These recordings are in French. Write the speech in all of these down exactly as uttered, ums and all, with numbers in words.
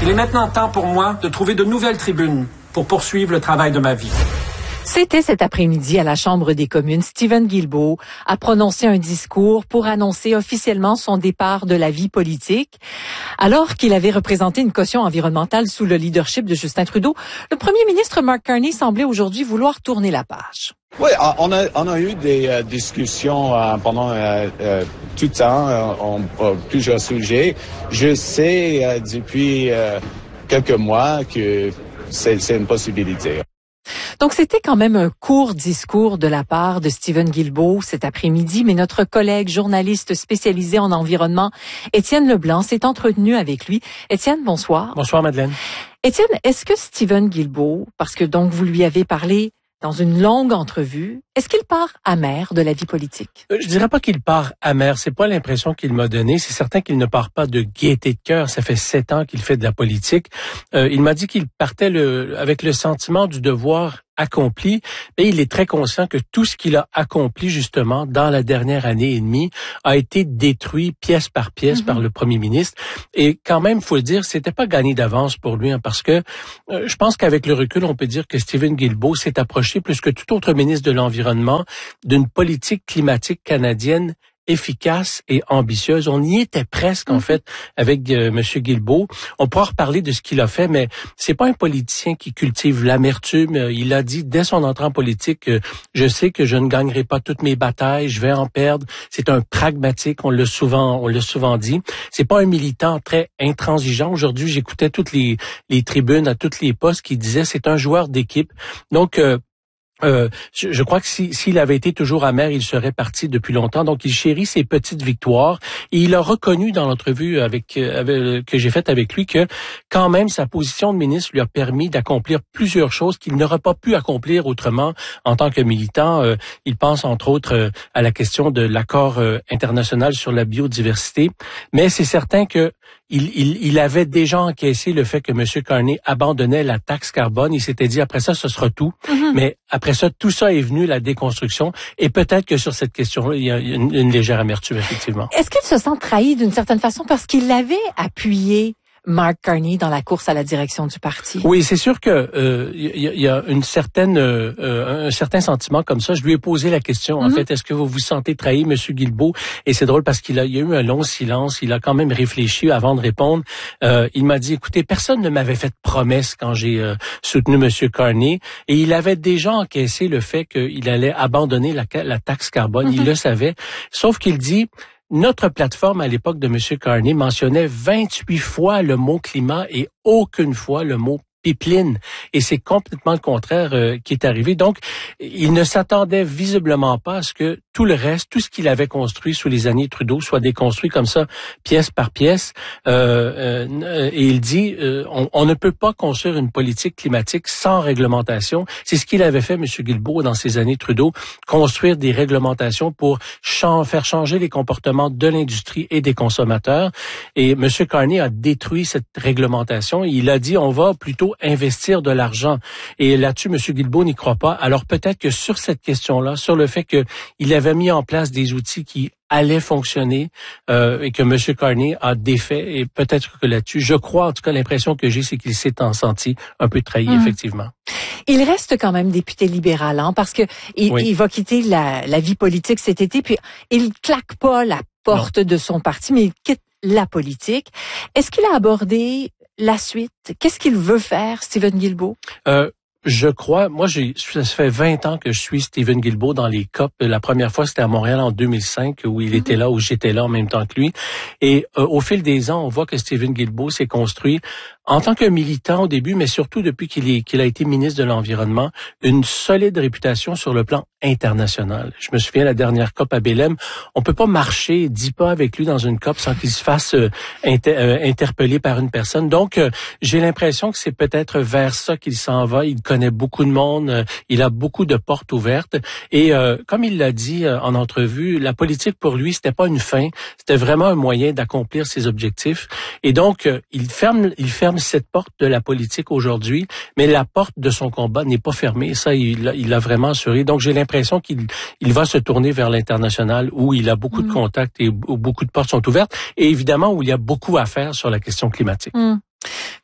Il est maintenant temps pour moi de trouver de nouvelles tribunes pour poursuivre le travail de ma vie. C'était cet après-midi à la Chambre des communes. Stephen Guilbeault a prononcé un discours pour annoncer officiellement son départ de la vie politique. Alors qu'il avait représenté une caution environnementale sous le leadership de Justin Trudeau, le premier ministre Mark Carney semblait aujourd'hui vouloir tourner la page. Oui, on a, on a eu des euh, discussions euh, pendant euh, euh, tout le temps, euh, on, on, plusieurs sujets. Je sais euh, depuis euh, quelques mois que c'est, c'est une possibilité. Donc, c'était quand même un court discours de la part de Stephen Guilbeault cet après-midi, mais notre collègue journaliste spécialisé en environnement, Étienne Leblanc, s'est entretenu avec lui. Étienne, bonsoir. Bonsoir, Madeleine. Étienne, est-ce que Stephen Guilbeault, parce que donc vous lui avez parlé dans une longue entrevue, est-ce qu'il part amer de la vie politique? Euh, je dirais pas qu'il part amer, c'est pas l'impression qu'il m'a donnée. C'est certain qu'il ne part pas de gaieté de cœur. Ça fait sept ans qu'il fait de la politique. Euh, il m'a dit qu'il partait le, avec le sentiment du devoir accompli, mais il est très conscient que tout ce qu'il a accompli justement dans la dernière année et demie a été détruit pièce par pièce mm-hmm. par le premier ministre. Et quand même, faut le dire, c'était pas gagné d'avance pour lui, hein, parce que euh, je pense qu'avec le recul, on peut dire que Stephen Guilbeault s'est approché plus que tout autre ministre de l'Environnement d'une politique climatique canadienne efficace et ambitieuse. On y était presque, en fait, avec euh, M. Guilbeault. On pourra reparler de ce qu'il a fait, mais c'est pas un politicien qui cultive l'amertume. Il a dit, dès son entrée en politique, euh, je sais que je ne gagnerai pas toutes mes batailles, je vais en perdre. C'est un pragmatique, on l'a souvent, on l'a souvent dit. C'est pas un militant très intransigeant. Aujourd'hui, j'écoutais toutes les, les tribunes à toutes les postes qui disaient, c'est un joueur d'équipe. Donc, euh, Euh, je, je crois que si, s'il avait été toujours amer, il serait parti depuis longtemps. Donc, il chérit ses petites victoires et il a reconnu dans l'entrevue avec, avec que j'ai faite avec lui que quand même sa position de ministre lui a permis d'accomplir plusieurs choses qu'il n'aurait pas pu accomplir autrement en tant que militant. Euh, il pense entre autres euh, à la question de l'accord euh, international sur la biodiversité, mais c'est certain que Il, il, il avait déjà encaissé le fait que M. Carney abandonnait la taxe carbone. Il s'était dit, après ça, ce sera tout. Mm-hmm. Mais après ça, tout ça est venu, la déconstruction. Et peut-être que sur cette question-là, il y a une, une légère amertume, effectivement. Est-ce qu'il se sent trahi d'une certaine façon parce qu'il avait appuyé Mark Carney dans la course à la direction du parti? Oui, c'est sûr que euh, y, y a une certaine, euh, un certain sentiment comme ça. Je lui ai posé la question, en mm-hmm. fait, est-ce que vous vous sentez trahi, M. Guilbeault? Et c'est drôle parce qu'il a, il y a eu un long silence. Il a quand même réfléchi avant de répondre. Euh, il m'a dit, écoutez, personne ne m'avait fait de promesse quand j'ai euh, soutenu M. Carney. Et il avait déjà encaissé le fait qu'il allait abandonner la, la taxe carbone. Mm-hmm. Il le savait. Sauf qu'il dit, notre plateforme à l'époque de M. Carney mentionnait vingt-huit fois le mot climat et aucune fois le mot pipeline. Et c'est complètement le contraire euh, qui est arrivé. Donc, il ne s'attendait visiblement pas à ce que tout le reste, tout ce qu'il avait construit sous les années Trudeau soit déconstruit comme ça, pièce par pièce. Euh, euh, et il dit, euh, on, on ne peut pas construire une politique climatique sans réglementation. C'est ce qu'il avait fait, M. Guilbeault, dans ces années Trudeau, construire des réglementations pour ch- faire changer les comportements de l'industrie et des consommateurs. Et M. Carney a détruit cette réglementation. Il a dit, on va plutôt investir de l'argent. Et là-dessus, M. Guilbeault n'y croit pas. Alors peut-être que sur cette question-là, sur le fait qu'il avait mis en place des outils qui allaient fonctionner euh, et que M. Carney a défait, et peut-être que là-dessus, je crois, en tout cas, l'impression que j'ai, c'est qu'il s'est en senti un peu trahi, mmh. effectivement. Il reste quand même député libéral, hein, parce que il, oui. il va quitter la, la vie politique cet été, puis il claque pas la porte non. de son parti, mais il quitte la politique. Est-ce qu'il a abordé la suite? Qu'est-ce qu'il veut faire, Stephen Guilbeault? Euh, je crois, moi, j'ai, ça fait vingt ans que je suis Stephen Guilbeault dans les C O P. La première fois, c'était à Montréal en deux mille cinq, où il mm-hmm. était là, où j'étais là en même temps que lui. Et euh, au fil des ans, on voit que Stephen Guilbeault s'est construit en tant que militant au début, mais surtout depuis qu'il, est, qu'il a été ministre de l'Environnement, une solide réputation sur le plan international. Je me souviens, la dernière C O P à Belém, on peut pas marcher dix pas avec lui dans une C O P sans qu'il se fasse euh, inter, euh, interpeller par une personne. Donc, euh, j'ai l'impression que c'est peut-être vers ça qu'il s'en va. Il connaît beaucoup de monde, euh, il a beaucoup de portes ouvertes. Et euh, comme il l'a dit euh, en entrevue, la politique pour lui, c'était pas une fin, c'était vraiment un moyen d'accomplir ses objectifs. Et donc, euh, il ferme, il ferme cette porte de la politique aujourd'hui, mais la porte de son combat n'est pas fermée. Ça, il, il l'a vraiment assuré. Donc, j'ai l'impression qu'il il va se tourner vers l'international où il a beaucoup mmh. de contacts et où beaucoup de portes sont ouvertes et évidemment où il y a beaucoup à faire sur la question climatique. Mmh.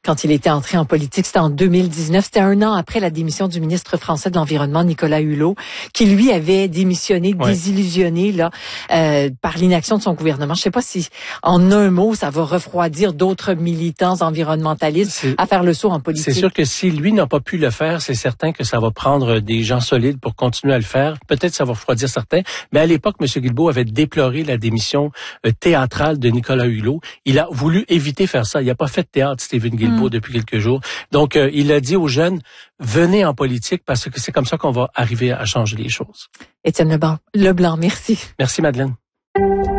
quand il était entré en politique. C'était en deux mille dix-neuf. C'était un an après la démission du ministre français de l'Environnement, Nicolas Hulot, qui lui avait démissionné, ouais. désillusionné là euh, par l'inaction de son gouvernement. Je sais pas si, en un mot, ça va refroidir d'autres militants environnementalistes c'est, à faire le saut en politique. C'est sûr que si lui n'a pas pu le faire, c'est certain que ça va prendre des gens solides pour continuer à le faire. Peut-être ça va refroidir certains. Mais à l'époque, M. Guilbeault avait déploré la démission euh, théâtrale de Nicolas Hulot. Il a voulu éviter faire ça. Il n'a pas fait de théâtre, Stephen Guilbeault, mm. depuis quelques jours. Donc, euh, il a dit aux jeunes, venez en politique parce que c'est comme ça qu'on va arriver à changer les choses. Étienne Leblanc, Leblanc, merci. Merci, Madeleine.